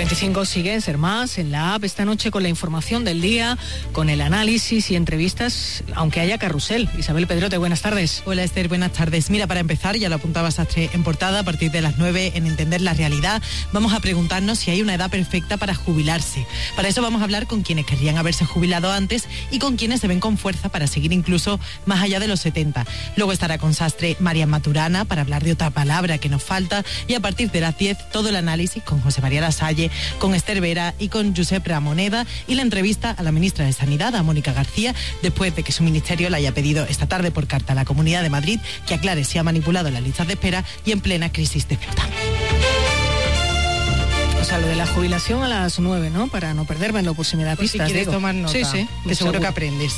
7:25 sigue en Ser Más, en la app, esta noche con la información del día, con el análisis y entrevistas, aunque haya carrusel. Isabel Pedrote, buenas tardes. Hola Esther, buenas tardes. Mira, para empezar, ya lo apuntaba Sastre en portada, a partir de las 9 en Entender la Realidad, vamos a preguntarnos si hay una edad perfecta para jubilarse. Para eso vamos a hablar con quienes querrían haberse jubilado antes y con quienes se ven con fuerza para seguir incluso más allá de los 70. Luego estará con Sastre Marian Maturana para hablar de otra palabra que nos falta, y a partir de las 10 todo el análisis con José María Lasalle, con Esther Vera y con Josep Ramoneda, y la entrevista a la ministra de Sanidad, a Mónica García, después de que su ministerio le haya pedido esta tarde por carta a la Comunidad de Madrid que aclare si ha manipulado las listas de espera y en plena crisis de Ceuta. O sea, lo de la jubilación a las 9, ¿no? Para no perdérmelo, por si me da pues pistas. Si quieres tomar nota, sí, que seguro que aprendes.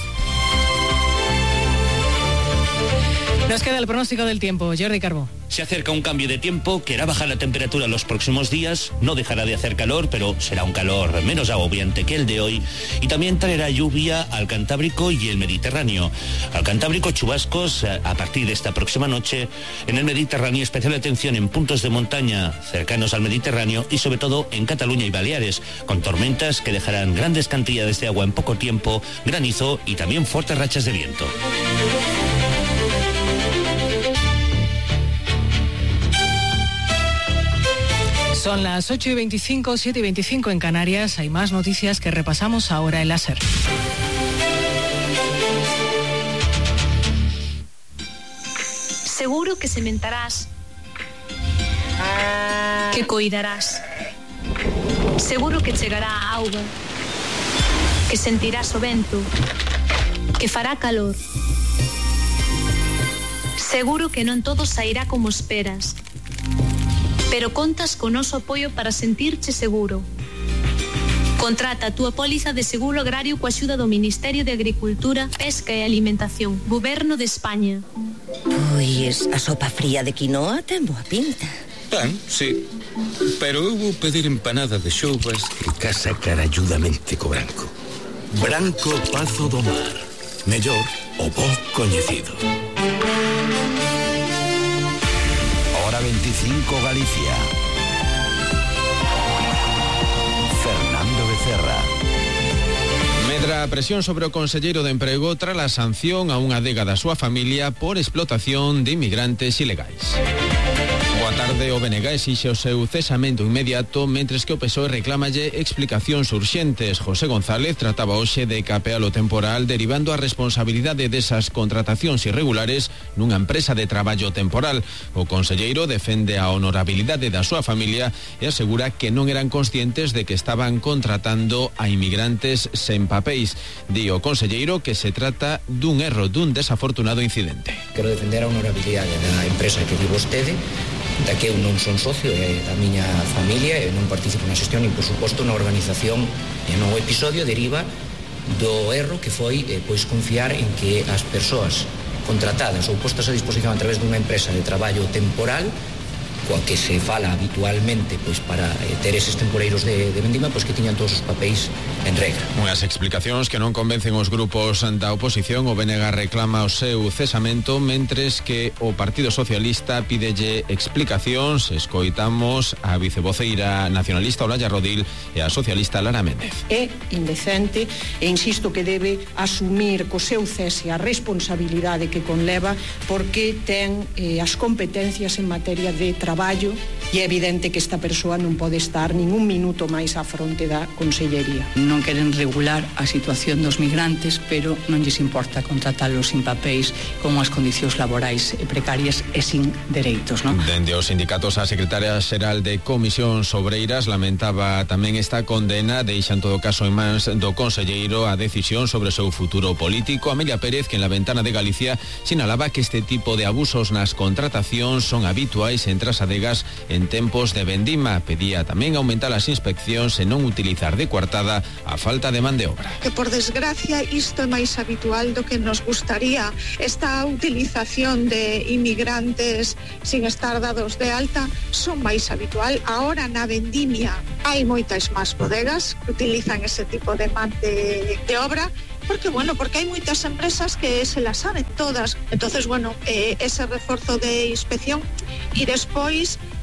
Nos queda el pronóstico del tiempo, Jordi Carbó. Se acerca un cambio de tiempo que hará bajar la temperatura los próximos días, no dejará de hacer calor, pero será un calor menos agobiante que el de hoy, y también traerá lluvia al Cantábrico y el Mediterráneo. Al Cantábrico, chubascos a partir de esta próxima noche. En el Mediterráneo, especial atención en puntos de montaña cercanos al Mediterráneo y sobre todo en Cataluña y Baleares, con tormentas que dejarán grandes cantidades de agua en poco tiempo, granizo y también fuertes rachas de viento. Son las 8:25, 7:25 en Canarias. Hay más noticias que repasamos ahora en la SER. Seguro que sementarás, que coidarás. Seguro que chegará a auga, que sentirás o vento, que fará calor. Seguro que non todo sairá como esperas, pero contas con noso apoio para sentirche seguro. Contrata a túa póliza de seguro agrario coa axuda do Ministerio de Agricultura, Pesca e Alimentación, Goberno de España. Pois a sopa fría de quinoa ten boa pinta. Ben, sí, pero eu vou pedir empanada de xoubas e casa caralludamente co branco. Branco Pazo do Mar, mellor o bo coñecido. Hora 25 Galicia. Fernando Becerra. Medra a presión sobre o conselleiro de Emprego tras a sanción a unha adega da súa familia por explotación de inmigrantes ilegais. Boa tarde, o BNG exixe o seu cesamento inmediato, mentres que o PSOE reclámalle explicacións urxentes. José González trataba hoxe de capear o temporal, derivando a responsabilidade desas contratacións irregulares nunha empresa de traballo temporal. O conselleiro defende a honorabilidade da súa familia e asegura que non eran conscientes de que estaban contratando a inmigrantes sen papéis. Di o conselleiro que se trata dun erro, dun desafortunado incidente. Quero defender a honorabilidade da empresa que di vostede, da que eu non son socio, é da miña familia, e non participo na xestión, e por suposto na organización. E no episodio deriva do erro que foi pois confiar en que as persoas contratadas ou postas a disposición a través dunha empresa de traballo temporal, coa que se fala habitualmente pois para ter eses temporeiros de vendima, pois que tiñan todos os papéis en regra. Unhas explicacións que non convencen os grupos da oposición. O BNG reclama o seu cesamento, mentres que o Partido Socialista pídelle explicacións. Escoitamos a vicevoceira nacionalista Olalla Rodil e a socialista Lara Méndez. É indecente e insisto que debe asumir co seu cese a responsabilidade que conleva, porque ten as competencias en materia de traballo, e é evidente que esta persoa non pode estar nin un minuto máis á fronte da consellería. Non queren regular a situación dos migrantes, pero non lles importa contratalos sin papéis, con as condicións laborais precarias e sin dereitos, non? Dende os sindicatos, a secretaria xeral de Comisións Obreiras lamentaba tamén esta condena, deixa en todo caso en mans do conselleiro a decisión sobre o seu futuro político. Amelia Pérez, que en la Ventana de Galicia sinalaba que este tipo de abusos nas contratacións son habituais entre as adegas en tempos de vendima. Pedía tamén aumentar as inspeccións e non utilizar de coartada a falta de man de obra. Que por desgracia isto é máis habitual do que nos gustaría. Esta utilización de inmigrantes sin estar dados de alta son máis habitual. Ahora na vendimia hai moitas máis bodegas que utilizan ese tipo de man de obra, porque hai moitas empresas que se las saben todas. Entonces, ese reforzo de inspección, e despois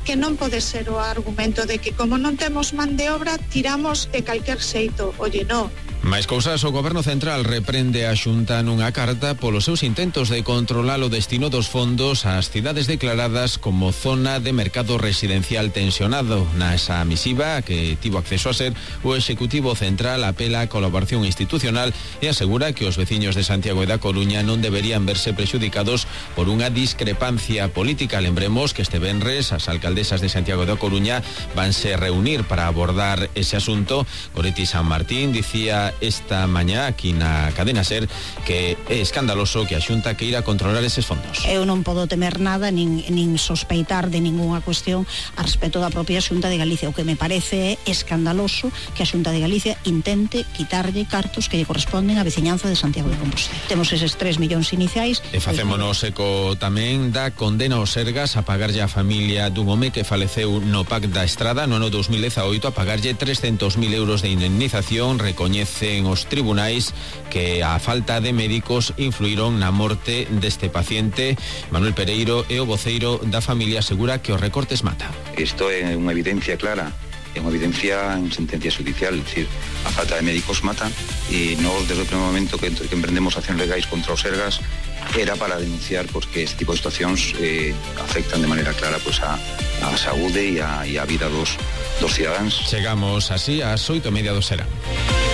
que non pode ser o argumento de que como non temos man de obra tiramos de calquer xeito. Oye, no. Máis cousas, o Goberno Central reprende a Xunta nunha carta polos seus intentos de controlar o destino dos fondos ás cidades declaradas como zona de mercado residencial tensionado. Nesa misiva que tivo acceso a ser, o Executivo Central apela á colaboración institucional e asegura que os veciños de Santiago e da Coruña non deberían verse prexudicados por unha discrepancia política. Lembremos que este venres as alcaldesas de Santiago e da Coruña vanse reunir para abordar ese asunto. Goretti San Martín dicía esta mañá aquí na cadena SER que é escandaloso que a Xunta queira controlar eses fondos. Eu non podo temer nada nin sospeitar de ningunha cuestión a respecto da propia Xunta de Galicia. O que me parece é escandaloso que a Xunta de Galicia intente quitarlle cartos que lle corresponden á veciñanza de Santiago de Compostela. Temos eses 3 millóns iniciais. E facémonos eco tamén da condena aos Sergas a pagarlle á familia dun home que faleceu no PAC da Estrada no ano 2018 a pagarlle 300.000 euros de indemnización. Recoñece en os tribunais que a falta de médicos influíron na morte deste paciente. Manuel Pereiro é o voceiro da familia, asegura que os recortes mata. Isto é unha evidencia clara, é unha evidencia en sentencia judicial, é dicir, a falta de médicos mata, e nós desde o primeiro momento que emprendemos accións legais contra os Sergas era para denunciar que este tipo de situacións afectan de maneira clara a saúde e a vida dos cidadáns. Chegamos así ás 8:30 do serán.